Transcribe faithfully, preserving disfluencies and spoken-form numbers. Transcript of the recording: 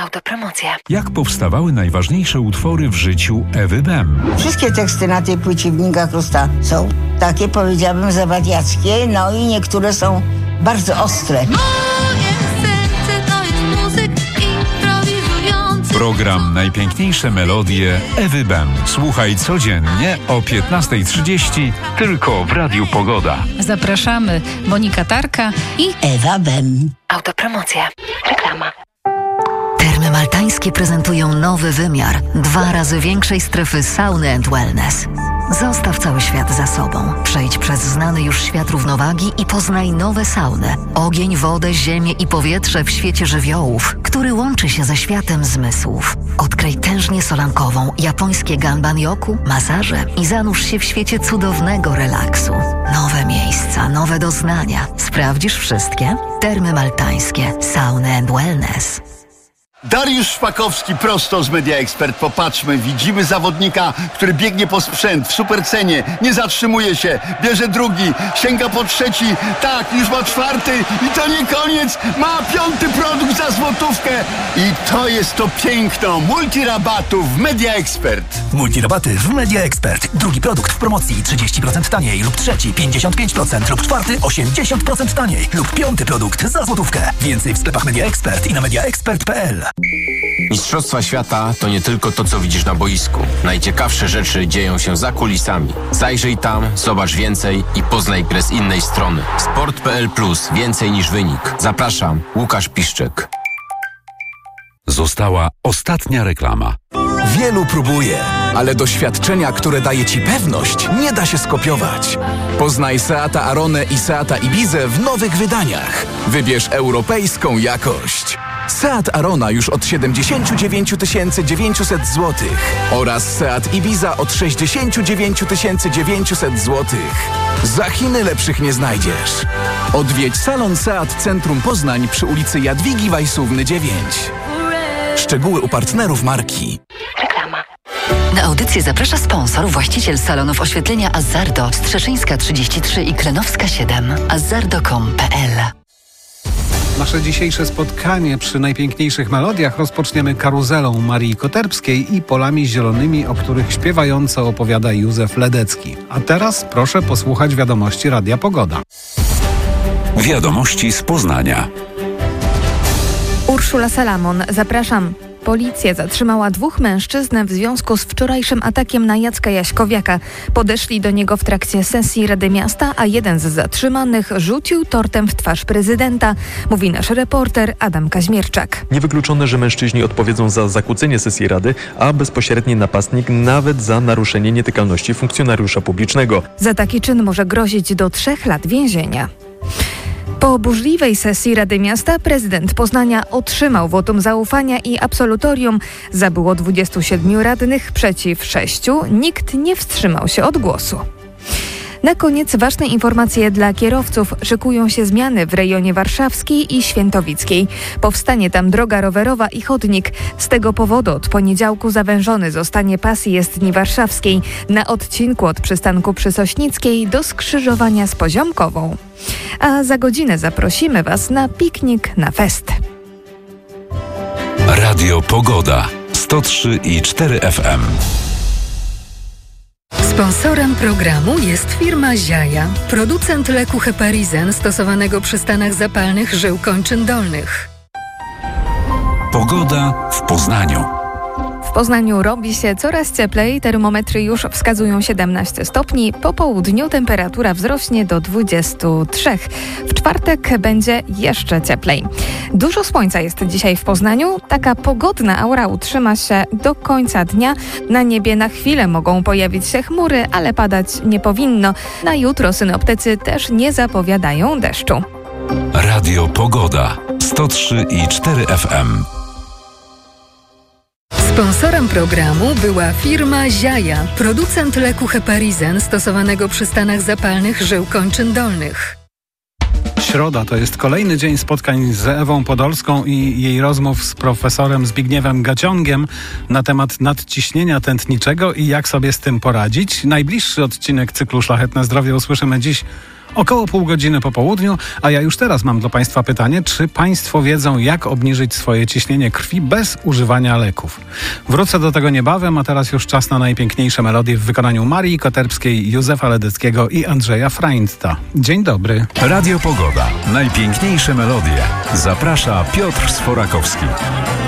Autopromocja. Jak powstawały najważniejsze utwory w życiu Ewy Bem? Wszystkie teksty na tej płycie Wnika Krusta są takie, powiedziałabym, zawadiackie, no i niektóre są bardzo ostre. Moje serce to jest muzyk improwizujący. Program Najpiękniejsze melodie Ewy Bem. Słuchaj codziennie o piętnasta trzydzieści tylko w Radiu Pogoda. Zapraszamy Monika Tarka i Ewa Bem. Autopromocja. Reklama. Termy Maltańskie prezentują nowy wymiar dwa razy większej strefy sauny and wellness. Zostaw cały świat za sobą. Przejdź przez znany już świat równowagi i poznaj nowe sauny. Ogień, wodę, ziemię i powietrze w świecie żywiołów, który łączy się ze światem zmysłów. Odkryj tężnię solankową, japońskie ganban-yoku, masaże i zanurz się w świecie cudownego relaksu. Nowe miejsca, nowe doznania. Sprawdzisz wszystkie? Termy Maltańskie. Sauny and wellness. Dariusz Szpakowski prosto z Media Expert. Popatrzmy, widzimy zawodnika, który biegnie po sprzęt w supercenie, nie zatrzymuje się, bierze drugi, sięga po trzeci, tak, już ma czwarty i to nie koniec, ma piąty produkt za złotówkę i to jest to piękno multirabatów w Media Expert. Multirabaty w Media Expert. Drugi produkt w promocji trzydzieści procent taniej lub trzeci pięćdziesiąt pięć procent lub czwarty osiemdziesiąt procent taniej lub piąty produkt za złotówkę. Więcej w sklepach Media Expert i na mediaexpert kropka p l. Mistrzostwa świata to nie tylko to, co widzisz na boisku. Najciekawsze rzeczy dzieją się za kulisami. Zajrzyj tam, zobacz więcej i poznaj grę z innej strony. sport kropka p l plus. Więcej niż wynik. Zapraszam, Łukasz Piszczek. Została ostatnia reklama. Wielu próbuje, ale doświadczenia, które daje Ci pewność, nie da się skopiować. Poznaj Seata Aronę i Seata Ibizę w nowych wydaniach. Wybierz europejską jakość. Seat Arona już od siedemdziesiąt dziewięć tysięcy dziewięćset złotych oraz Seat Ibiza od sześćdziesiąt dziewięć tysięcy dziewięćset złotych. Za Chiny lepszych nie znajdziesz. Odwiedź salon Seat Centrum Poznań przy ulicy Jadwigi Wajsówny dziewięć. Szczegóły u partnerów marki. Reklama. Na audycję zaprasza sponsor, właściciel salonów oświetlenia Azzardo, Strzeszyńska trzydzieści trzy i Klenowska siedem. azzardo kropka com kropka p l. Nasze dzisiejsze spotkanie przy najpiękniejszych melodiach rozpoczniemy karuzelą Marii Koterbskiej i polami zielonymi, o których śpiewająco opowiada Józef Ledecki. A teraz proszę posłuchać wiadomości Radia Pogoda. Wiadomości z Poznania. Urszula Salamon, zapraszam. Policja zatrzymała dwóch mężczyzn w związku z wczorajszym atakiem na Jacka Jaśkowiaka. Podeszli do niego w trakcie sesji Rady Miasta, a jeden z zatrzymanych rzucił tortem w twarz prezydenta, mówi nasz reporter Adam Kaźmierczak. Niewykluczone, że mężczyźni odpowiedzą za zakłócenie sesji Rady, a bezpośredni napastnik nawet za naruszenie nietykalności funkcjonariusza publicznego. Za taki czyn może grozić do trzech lat więzienia. Po burzliwej sesji Rady Miasta prezydent Poznania otrzymał wotum zaufania i absolutorium. Za było dwudziestu siedmiu radnych, przeciw sześciu. Nikt nie wstrzymał się od głosu. Na koniec ważne informacje dla kierowców. Szykują się zmiany w rejonie warszawskiej i świętowickiej. Powstanie tam droga rowerowa i chodnik. Z tego powodu od poniedziałku zawężony zostanie pas jezdni warszawskiej na odcinku od przystanku przy Sośnickiej do skrzyżowania z Poziomkową. A za godzinę zaprosimy Was na piknik na fest. Radio Pogoda sto trzy i cztery F M. Sponsorem programu jest firma Ziaja, producent leku Heparizen stosowanego przy stanach zapalnych żył kończyn dolnych. Pogoda w Poznaniu. W Poznaniu robi się coraz cieplej, termometry już wskazują siedemnaście stopni, po południu temperatura wzrośnie do dwudziestu trzech. W czwartek będzie jeszcze cieplej. Dużo słońca jest dzisiaj w Poznaniu, taka pogodna aura utrzyma się do końca dnia. Na niebie na chwilę mogą pojawić się chmury, ale padać nie powinno. Na jutro synoptycy też nie zapowiadają deszczu. Radio Pogoda sto trzy i cztery F M. Sponsorem programu była firma Ziaja, producent leku Heparizen stosowanego przy stanach zapalnych żył kończyn dolnych. Środa to jest kolejny dzień spotkań z Ewą Podolską i jej rozmów z profesorem Zbigniewem Gaciągiem na temat nadciśnienia tętniczego i jak sobie z tym poradzić. Najbliższy odcinek cyklu Szlachetne Zdrowie usłyszymy dziś Około pół godziny po południu, a ja już teraz mam do Państwa pytanie, czy Państwo wiedzą, jak obniżyć swoje ciśnienie krwi bez używania leków? Wrócę do tego niebawem, a teraz już czas na najpiękniejsze melodie w wykonaniu Marii Koterbskiej, Józefa Ledeckiego i Andrzeja Freindta. Dzień dobry. Radio Pogoda. Najpiękniejsze melodie. Zaprasza Piotr Sforakowski.